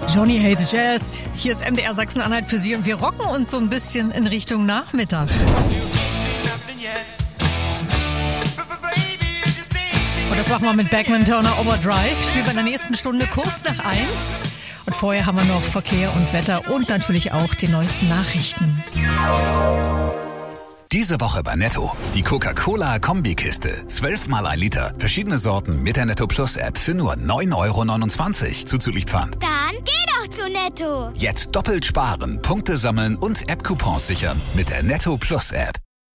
Johnny Hates Jazz. Hier ist MDR Sachsen-Anhalt für Sie und wir rocken uns so ein bisschen in Richtung Nachmittag. Und das machen wir mit Beckman Turner Overdrive. Spielen wir in der nächsten Stunde kurz nach 1. Und vorher haben wir noch Verkehr und Wetter und natürlich auch die neuesten Nachrichten. Diese Woche bei Netto. Die Coca-Cola-Kombikiste. 12 mal 1 Liter. Verschiedene Sorten mit der Netto Plus App für nur 9,29 € zuzüglich Pfand. Dann geh doch zu Netto. Jetzt doppelt sparen, Punkte sammeln und App-Coupons sichern mit der Netto Plus App.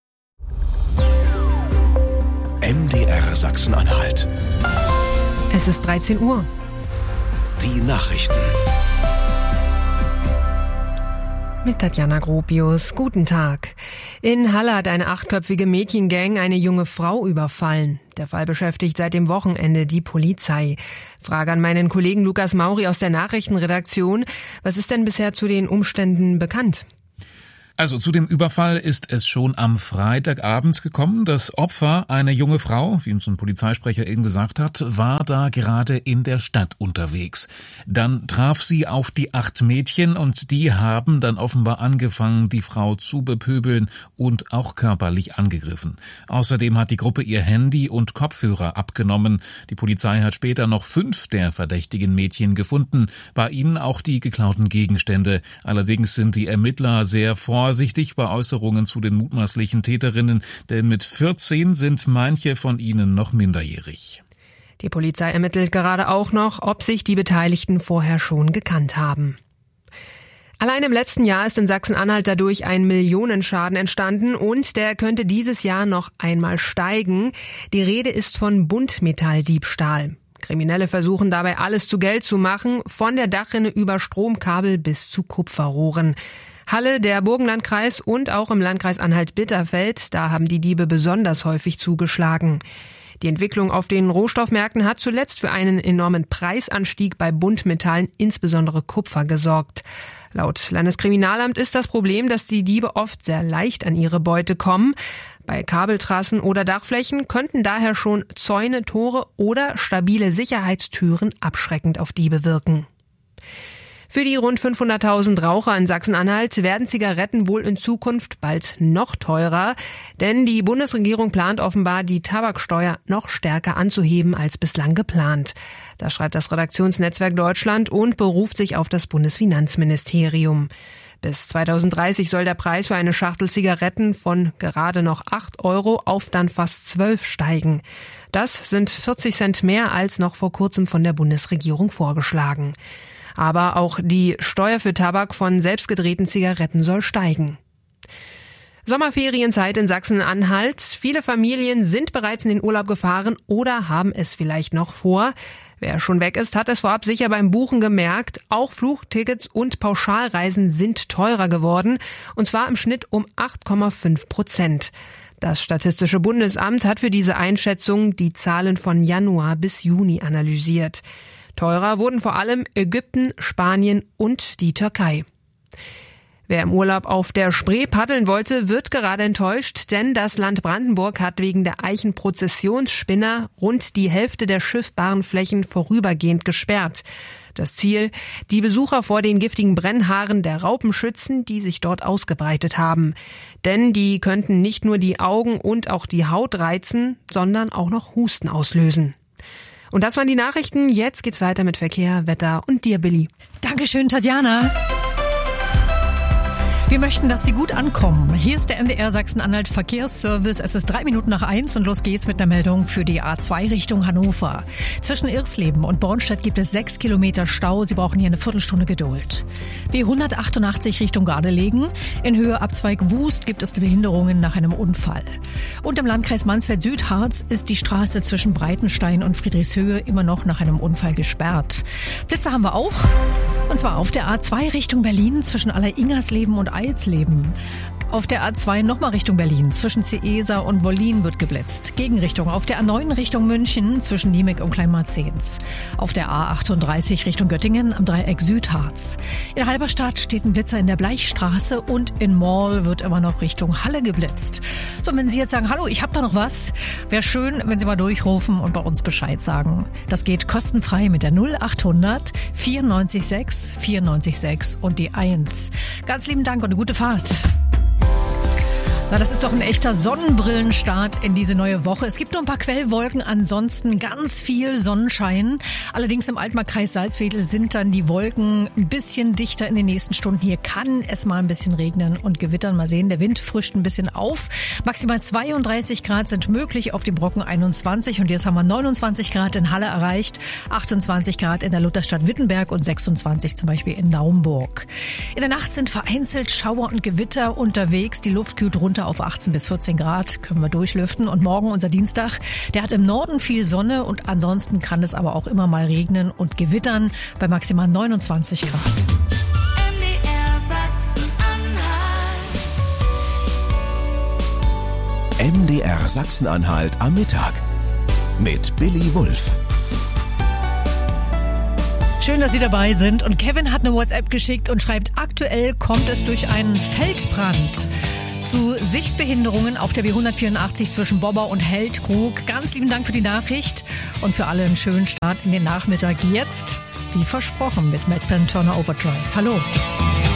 MDR Sachsen-Anhalt. Es ist 13 Uhr. Die Nachrichten. Mit Tatjana Gropius. Guten Tag. In Halle hat eine 8-köpfige Mädchengang eine junge Frau überfallen. Der Fall beschäftigt seit dem Wochenende die Polizei. Frage an meinen Kollegen Lukas Mauri aus der Nachrichtenredaktion. Was ist denn bisher zu den Umständen bekannt? Also zu dem Überfall ist es schon am Freitagabend gekommen. Das Opfer, eine junge Frau, wie uns ein Polizeisprecher eben gesagt hat, war da gerade in der Stadt unterwegs. Dann traf sie auf die 8 Mädchen und die haben dann offenbar angefangen, die Frau zu bepöbeln und auch körperlich angegriffen. Außerdem hat die Gruppe ihr Handy und Kopfhörer abgenommen. Die Polizei hat später noch 5 der verdächtigen Mädchen gefunden, bei ihnen auch die geklauten Gegenstände. Allerdings sind die Ermittler sehr vorsichtig bei Äußerungen zu den mutmaßlichen Täterinnen, denn mit 14 sind manche von ihnen noch minderjährig. Die Polizei ermittelt gerade auch noch, ob sich die Beteiligten vorher schon gekannt haben. Allein im letzten Jahr ist in Sachsen-Anhalt dadurch ein Millionenschaden entstanden und der könnte dieses Jahr noch einmal steigen. Die Rede ist von Buntmetalldiebstahl. Kriminelle versuchen dabei alles zu Geld zu machen, von der Dachrinne über Stromkabel bis zu Kupferrohren. Halle, der Burgenlandkreis und auch im Landkreis Anhalt-Bitterfeld, da haben die Diebe besonders häufig zugeschlagen. Die Entwicklung auf den Rohstoffmärkten hat zuletzt für einen enormen Preisanstieg bei Buntmetallen, insbesondere Kupfer, gesorgt. Laut Landeskriminalamt ist das Problem, dass die Diebe oft sehr leicht an ihre Beute kommen. Bei Kabeltrassen oder Dachflächen könnten daher schon Zäune, Tore oder stabile Sicherheitstüren abschreckend auf Diebe wirken. Für die rund 500.000 Raucher in Sachsen-Anhalt werden Zigaretten wohl in Zukunft bald noch teurer, denn die Bundesregierung plant offenbar, die Tabaksteuer noch stärker anzuheben als bislang geplant. Das schreibt das Redaktionsnetzwerk Deutschland und beruft sich auf das Bundesfinanzministerium. Bis 2030 soll der Preis für eine Schachtel Zigaretten von gerade noch 8 € auf dann fast 12 steigen. Das sind 40 Cent mehr als noch vor kurzem von der Bundesregierung vorgeschlagen. Aber auch die Steuer für Tabak von selbstgedrehten Zigaretten soll steigen. Sommerferienzeit in Sachsen-Anhalt. Viele Familien sind bereits in den Urlaub gefahren oder haben es vielleicht noch vor. Wer schon weg ist, hat es vorab sicher beim Buchen gemerkt. Auch Flugtickets und Pauschalreisen sind teurer geworden, und zwar im Schnitt um 8,5%. Das Statistische Bundesamt hat für diese Einschätzung die Zahlen von Januar bis Juni analysiert. Teurer wurden vor allem Ägypten, Spanien und die Türkei. Wer im Urlaub auf der Spree paddeln wollte, wird gerade enttäuscht, denn das Land Brandenburg hat wegen der Eichenprozessionsspinner rund die Hälfte der schiffbaren Flächen vorübergehend gesperrt. Das Ziel, die Besucher vor den giftigen Brennhaaren der Raupen schützen, die sich dort ausgebreitet haben. Denn die könnten nicht nur die Augen und auch die Haut reizen, sondern auch noch Husten auslösen. Und das waren die Nachrichten. Jetzt geht's weiter mit Verkehr, Wetter und dir, Billy. Dankeschön, Tatjana. Wir möchten, dass Sie gut ankommen. Hier ist der MDR Sachsen-Anhalt Verkehrsservice. Es ist 3:03 und los geht's mit einer Meldung für die A2 Richtung Hannover. Zwischen Irsleben und Bornstedt gibt es 6 Kilometer Stau. Sie brauchen hier eine Viertelstunde Geduld. B188 Richtung Gardelegen. In Höhe Abzweig Wust gibt es Behinderungen nach einem Unfall. Und im Landkreis Mansfeld-Südharz ist die Straße zwischen Breitenstein und Friedrichshöhe immer noch nach einem Unfall gesperrt. Blitze haben wir auch. Und zwar auf der A2 Richtung Berlin zwischen Alleringersleben und Eisleben. Auf der A2 nochmal Richtung Berlin. Zwischen Ciesa und Wollin wird geblitzt. Gegenrichtung auf der A9 Richtung München zwischen Niemek und Kleinmarzens. Auf der A38 Richtung Göttingen am Dreieck Südharz. In Halberstadt steht ein Blitzer in der Bleichstraße und in Mall wird immer noch Richtung Halle geblitzt. So, wenn Sie jetzt sagen, hallo, ich habe da noch was, wäre schön, wenn Sie mal durchrufen und bei uns Bescheid sagen. Das geht kostenfrei mit der 0800 94 6 und die 1. Ganz lieben Dank und eine gute Fahrt. Na, das ist doch ein echter Sonnenbrillenstart in diese neue Woche. Es gibt nur ein paar Quellwolken, ansonsten ganz viel Sonnenschein. Allerdings im Altmarkkreis Salzwedel sind dann die Wolken ein bisschen dichter in den nächsten Stunden. Hier kann es mal ein bisschen regnen und gewittern. Mal sehen, der Wind frischt ein bisschen auf. Maximal 32 Grad sind möglich, auf dem Brocken 21. Und jetzt haben wir 29 Grad in Halle erreicht, 28 Grad in der Lutherstadt Wittenberg und 26 zum Beispiel in Naumburg. In der Nacht sind vereinzelt Schauer und Gewitter unterwegs. Die Luft kühlt runter auf 18 bis 14 Grad, können wir durchlüften. Und morgen unser Dienstag, der hat im Norden viel Sonne und ansonsten kann es aber auch immer mal regnen und gewittern bei maximal 29 Grad. MDR Sachsen-Anhalt. MDR Sachsen-Anhalt am Mittag mit Billy Wulff. Schön, dass Sie dabei sind. Und Kevin hat eine WhatsApp geschickt und schreibt, aktuell kommt es durch einen Feldbrand zu Sichtbehinderungen auf der B184 zwischen Bobber und Heldkrug. Ganz lieben Dank für die Nachricht und für alle einen schönen Start in den Nachmittag. Jetzt, wie versprochen, mit Matt Penn Turner Overdrive. Hallo.